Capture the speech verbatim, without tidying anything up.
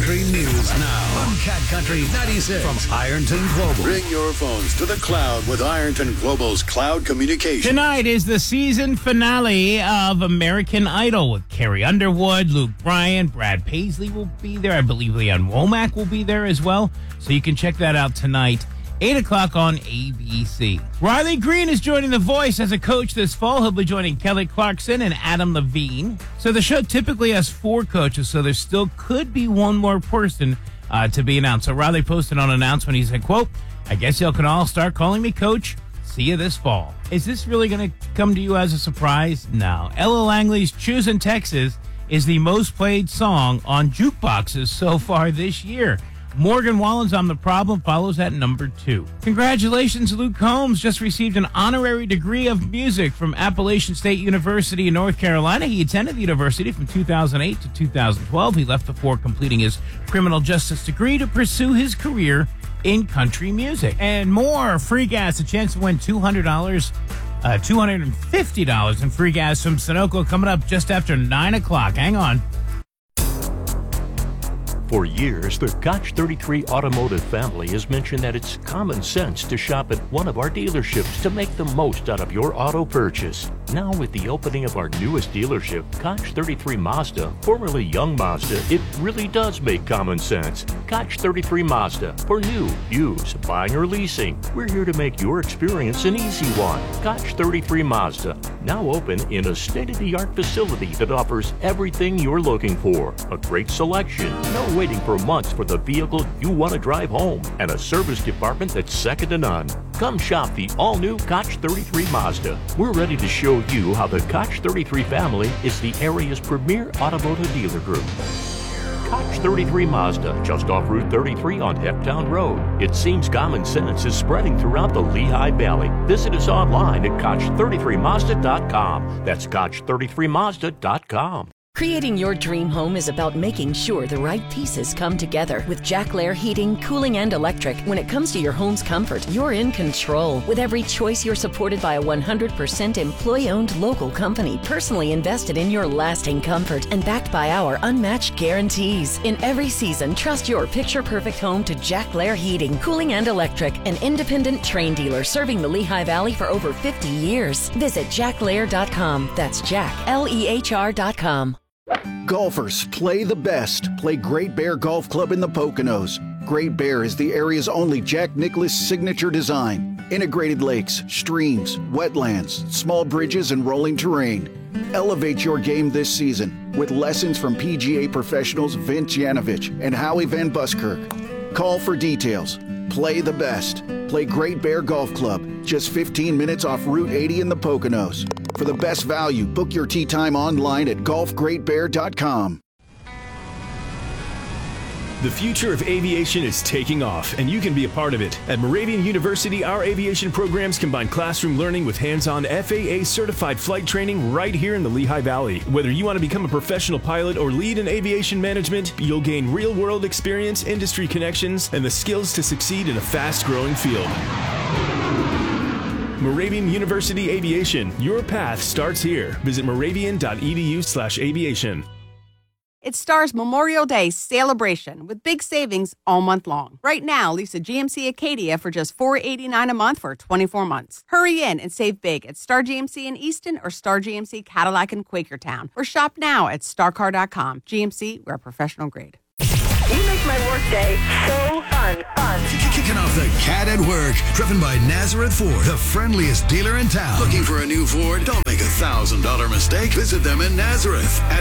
Country News now on Cat Country ninety-six from Ironton Global. Bring your phones to the cloud with Ironton Global's cloud communication. Tonight is the season finale of American Idol with Carrie Underwood, Luke Bryan, Brad Paisley will be there. I believe Leanne Womack will be there as well. So you can check that out tonight. eight o'clock on A B C. Riley Green is joining The Voice as a coach this fall. He'll be joining Kelly Clarkson and Adam Levine. So the show typically has four coaches, so there still could be one more person uh, to be announced. So Riley posted on an announcement. He said, quote, I guess y'all can all start calling me coach. See you this fall. Is this really going to come to you as a surprise? No. Ella Langley's Choosin' Texas is the most played song on jukeboxes so far this year. Morgan Wallen's I'm the Problem follows at number two. Congratulations, Luke Combs just received an honorary degree of music from Appalachian State University in North Carolina. He attended the university from two thousand eight to two thousand twelve. He left before completing his criminal justice degree to pursue his career in country music. And more free gas, a chance to win two hundred dollars, uh, two hundred fifty dollars in free gas from Sunoco coming up just after nine o'clock. Hang on. For years, the Koch thirty-three Automotive family has mentioned that it's common sense to shop at one of our dealerships to make the most out of your auto purchase. Now, with the opening of our newest dealership, Koch thirty-three Mazda, formerly Young Mazda, it really does make common sense. Koch thirty-three Mazda, for new, used, buying or leasing. We're here to make your experience an easy one. Koch thirty-three Mazda, now open in a state-of-the-art facility that offers everything you're looking for. A great selection, no waiting for months for the vehicle you want to drive home, and a service department that's second to none. Come shop the all-new Koch thirty-three Mazda. We're ready to show you how the Koch thirty-three family is the area's premier automotive dealer group. Koch thirty-three Mazda, just off Route thirty-three on Hecktown Road. It seems common sense is spreading throughout the Lehigh Valley. Visit us online at Koch thirty-three Mazda dot com. That's Koch thirty-three Mazda dot com. Creating your dream home is about making sure the right pieces come together. With Jack Lair Heating, Cooling, and Electric, when it comes to your home's comfort, you're in control. With every choice, you're supported by a one hundred percent employee-owned local company, personally invested in your lasting comfort and backed by our unmatched guarantees. In every season, trust your picture-perfect home to Jack Lair Heating, Cooling, and Electric, an independent Trane dealer serving the Lehigh Valley for over fifty years. Visit Jack Lair dot com. That's Jack, L E H R dot com. Golfers, play the best. Play Great Bear Golf Club in the Poconos. Great Bear is the area's only Jack Nicklaus signature design. Integrated lakes, streams, wetlands, small bridges, and rolling terrain. Elevate your game this season with lessons from P G A professionals Vince Yanovich and Howie Van Buskirk. Call for details. Play the best. Play Great Bear Golf Club, just fifteen minutes off Route eighty in the Poconos. For the best value, book your tee time online at golf great bear dot com. The future of aviation is taking off, and you can be a part of it. At Moravian University, our aviation programs combine classroom learning with hands-on F A A-certified flight training right here in the Lehigh Valley. Whether you want to become a professional pilot or lead in aviation management, you'll gain real-world experience, industry connections, and the skills to succeed in a fast-growing field. Moravian University Aviation. Your path starts here. Visit moravian dot e d u slash aviation. It stars Memorial Day celebration with big savings all month long. Right now, lease a G M C Acadia for just four hundred eighty-nine dollars a month for twenty-four months. Hurry in and save big at Star G M C in Easton or Star G M C Cadillac in Quakertown. Or shop now at star car dot com. G M C, we're professional grade. You make my workday so fun, fun. Kicking off the Cat at Work, driven by Nazareth Ford, the friendliest dealer in town. Looking for a new Ford? Don't make a one thousand dollars mistake. Visit them in Nazareth.